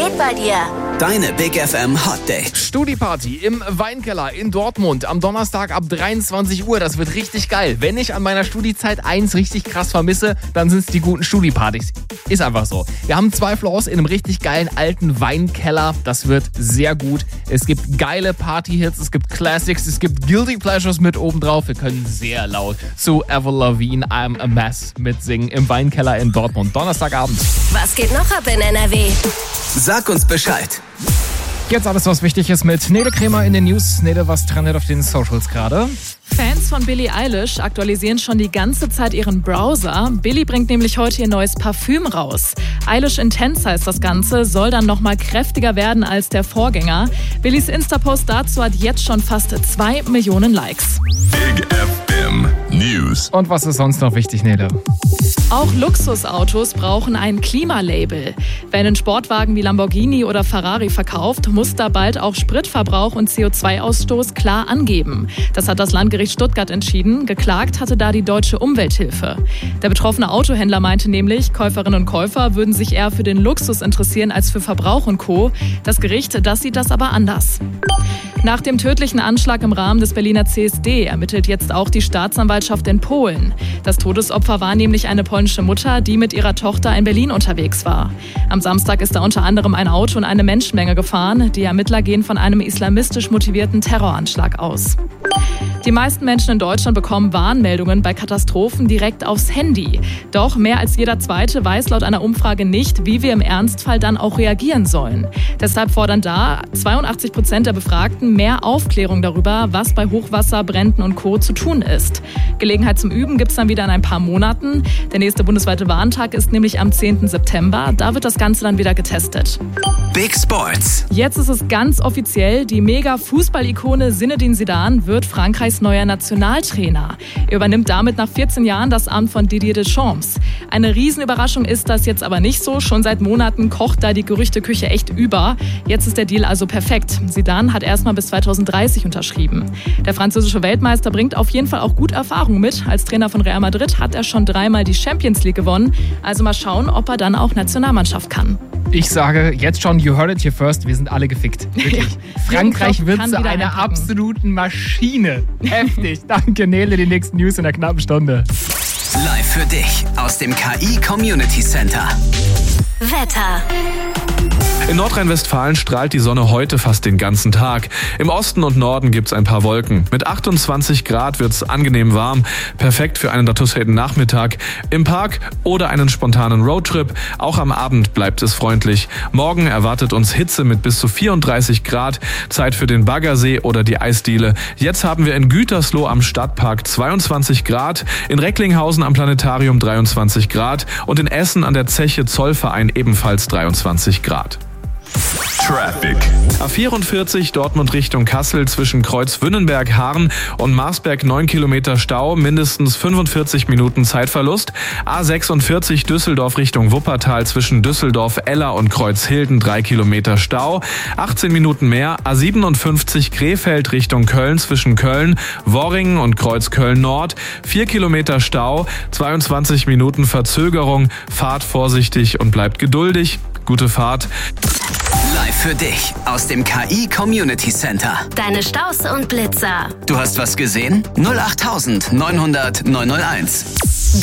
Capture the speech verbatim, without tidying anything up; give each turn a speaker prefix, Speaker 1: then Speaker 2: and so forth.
Speaker 1: geht bei dir?
Speaker 2: Deine Big F M Hot Date.
Speaker 3: Studi-Party im Weinkeller in Dortmund am Donnerstag ab dreiundzwanzig Uhr. Das wird richtig geil. Wenn ich an meiner Studiezeit eins richtig krass vermisse, dann sind es die guten Studi-Partys. Ist einfach so. Wir haben zwei Floors in einem richtig geilen alten Weinkeller. Das wird sehr gut. Es gibt geile Party-Hits, es gibt Classics, es gibt Guilty Pleasures mit oben drauf. Wir können sehr laut zu Avril Lavigne, I'm a Mess mitsingen im Weinkeller in Dortmund. Donnerstagabend.
Speaker 1: Was geht noch ab in N R W?
Speaker 2: Sag uns Bescheid.
Speaker 3: Jetzt alles, was wichtig ist mit Nele Kremer in den News. Nele, was trendet auf den Socials gerade?
Speaker 4: Fans von Billie Eilish aktualisieren schon die ganze Zeit ihren Browser. Billie bringt nämlich heute ihr neues Parfüm raus. Eilish Intense heißt das Ganze, soll dann nochmal kräftiger werden als der Vorgänger. Billies Insta-Post dazu hat jetzt schon fast zwei Millionen Likes.
Speaker 5: Big F M News.
Speaker 3: Und was ist sonst noch wichtig, Nele?
Speaker 4: Auch Luxusautos brauchen ein Klimalabel. Wer einen Sportwagen wie Lamborghini oder Ferrari verkauft, muss da bald auch Spritverbrauch und C O zwei Ausstoß klar angeben. Das hat das Landgericht Stuttgart entschieden. Geklagt hatte da die Deutsche Umwelthilfe. Der betroffene Autohändler meinte nämlich, Käuferinnen und Käufer würden sich eher für den Luxus interessieren als für Verbrauch und Co. Das Gericht, das sieht das aber anders. Nach dem tödlichen Anschlag im Rahmen des Berliner C S D ermittelt jetzt auch die Staatsanwaltschaft in Polen. Das Todesopfer war nämlich eine polnische Mutter, die mit ihrer Tochter in Berlin unterwegs war. Am Samstag ist da unter anderem ein Auto und eine Menschenmenge gefahren. Die Ermittler gehen von einem islamistisch motivierten Terroranschlag aus. Die meisten Menschen in Deutschland bekommen Warnmeldungen bei Katastrophen direkt aufs Handy. Doch mehr als jeder Zweite weiß laut einer Umfrage nicht, wie wir im Ernstfall dann auch reagieren sollen. Deshalb fordern da zweiundachtzig Prozent der Befragten mehr Aufklärung darüber, was bei Hochwasser, Bränden und Co. zu tun ist. Gelegenheit zum Üben gibt es dann wieder in ein paar Monaten. Der nächste bundesweite Warntag ist nämlich am zehnten September. Da wird das Ganze dann wieder getestet.
Speaker 2: Big Sports.
Speaker 4: Jetzt ist es ganz offiziell. Die Mega-Fußball-Ikone Zinedine Zidane wird Frankreichs neuer Nationaltrainer. Er übernimmt damit nach vierzehn Jahren das Amt von Didier Deschamps. Eine Riesenüberraschung ist das jetzt aber nicht so. Schon seit Monaten kocht da die Gerüchteküche echt über. Jetzt ist der Deal also perfekt. Zidane hat erstmal bis zweitausenddreißig unterschrieben. Der französische Weltmeister bringt auf jeden Fall auch gut Erfahrung mit. Als Trainer von Real Madrid hat er schon dreimal die Champions League gewonnen. Also mal schauen, ob er dann auch Nationalmannschaft kann.
Speaker 3: Ich sage jetzt schon, you heard it here first, wir sind alle gefickt. Wirklich.
Speaker 4: Ja.
Speaker 3: Frankreich wird zu einer
Speaker 4: einpacken.
Speaker 3: absoluten Maschine. Heftig. Danke, Nele, die nächsten News in der knappen Stunde.
Speaker 2: Live für dich aus dem K I Community Center.
Speaker 1: Wetter.
Speaker 6: In Nordrhein-Westfalen strahlt die Sonne heute fast den ganzen Tag. Im Osten und Norden gibt's ein paar Wolken. Mit achtundzwanzig Grad wird's angenehm warm. Perfekt für einen Nachmittag. Im Park oder einen spontanen Roadtrip. Auch am Abend bleibt es freundlich. Morgen erwartet uns Hitze mit bis zu vierunddreißig Grad. Zeit für den Baggersee oder die Eisdiele. Jetzt haben wir in Gütersloh am Stadtpark zweiundzwanzig Grad. In Recklinghausen am Planetarium dreiundzwanzig Grad. Und in Essen an der Zeche Zollverein ebenfalls dreiundzwanzig Grad.
Speaker 5: Traffic.
Speaker 6: A vierundvierzig Dortmund Richtung Kassel zwischen Kreuz Wünnenberg-Harn und Marsberg neun Kilometer Stau, mindestens fünfundvierzig Minuten Zeitverlust. A sechsundvierzig Düsseldorf Richtung Wuppertal zwischen Düsseldorf-Eller und Kreuzhilden drei Kilometer Stau, achtzehn Minuten mehr. A siebenundfünfzig Krefeld Richtung Köln zwischen Köln, Worringen und Kreuz Köln-Nord, vier Kilometer Stau, zweiundzwanzig Minuten Verzögerung. Fahrt vorsichtig und bleibt geduldig. Gute Fahrt.
Speaker 2: Live für dich aus dem K I Community Center.
Speaker 1: Deine Staus und Blitzer.
Speaker 2: Du hast was gesehen? null acht neunhundert neunhunderteins.